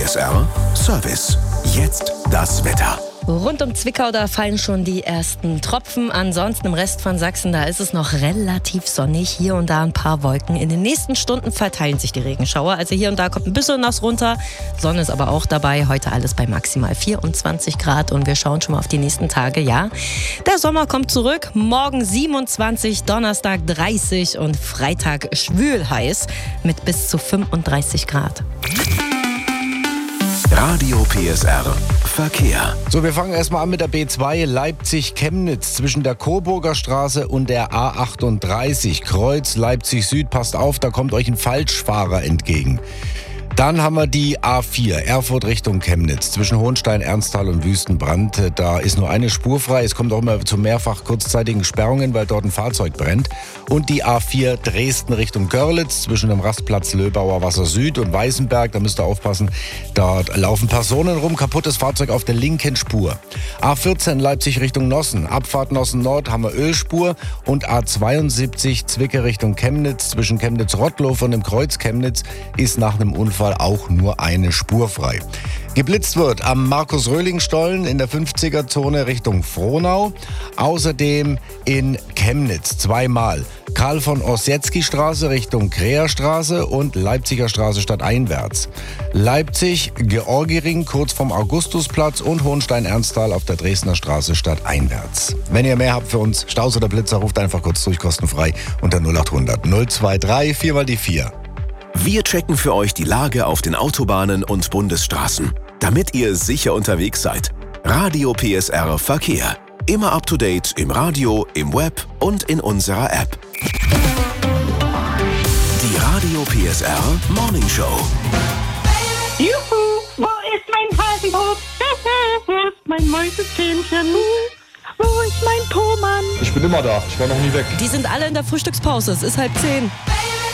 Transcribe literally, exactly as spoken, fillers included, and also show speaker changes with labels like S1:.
S1: S R Service. Jetzt das Wetter.
S2: Rund um Zwickau, da fallen schon die ersten Tropfen. Ansonsten im Rest von Sachsen, da ist es noch relativ sonnig. Hier und da ein paar Wolken. In den nächsten Stunden verteilen sich die Regenschauer. Also hier und da kommt ein bisschen nass runter. Sonne ist aber auch dabei. Heute alles bei maximal vierundzwanzig Grad. Und wir schauen schon mal auf die nächsten Tage. Ja, der Sommer kommt zurück. Morgen siebenundzwanzig, Donnerstag dreißig und Freitag schwül heiß mit bis zu fünfunddreißig Grad.
S1: Radio P S R Verkehr.
S3: So, wir fangen erstmal an mit der B zwei Leipzig-Chemnitz zwischen der Coburger Straße und der A achtunddreißig. Kreuz Leipzig Süd, passt auf, da kommt euch ein Falschfahrer entgegen. Dann haben wir die A vier, Erfurt Richtung Chemnitz, zwischen Hohenstein, Ernsthal und Wüstenbrand. Da ist nur eine Spur frei. Es kommt auch immer zu mehrfach kurzzeitigen Sperrungen, weil dort ein Fahrzeug brennt. Und die A vier Dresden Richtung Görlitz, zwischen dem Rastplatz Löbauer Wasser Süd und Weißenberg. Da müsst ihr aufpassen, dort laufen Personen rum. Kaputtes Fahrzeug auf der linken Spur. A vierzehn Leipzig Richtung Nossen, Abfahrt Nossen Nord haben wir Ölspur. Und A zweiundsiebzig Zwickau Richtung Chemnitz, zwischen Chemnitz-Rottlow und dem Kreuz Chemnitz ist nach einem Unfall auch nur eine Spur frei. Geblitzt wird am Markus-Röhling-Stollen in der fünfziger-Zone Richtung Frohnau. Außerdem in Chemnitz zweimal Karl von Ossietzky-Straße Richtung Kräherstraße und Leipziger Straße stadteinwärts. Leipzig, Georgiring kurz vom Augustusplatz und Hohenstein-Ernsthal auf der Dresdner Straße stadteinwärts. Wenn ihr mehr habt für uns, Staus oder Blitzer, ruft einfach kurz durch, kostenfrei unter null achthundert null dreiundzwanzig vier mal die vier.
S1: Wir checken für euch die Lage auf den Autobahnen und Bundesstraßen, damit ihr sicher unterwegs seid. Radio P S R Verkehr. Immer up to date im Radio, im Web und in unserer App. Die Radio P S R Morning Show.
S4: Juhu, wo ist mein Hasenpop? Wo ist mein Mäusezähnchen? Wo ist mein Pomann?
S5: Ich bin immer da, ich war noch nie weg.
S2: Die sind alle in der Frühstückspause. Es ist halb zehn.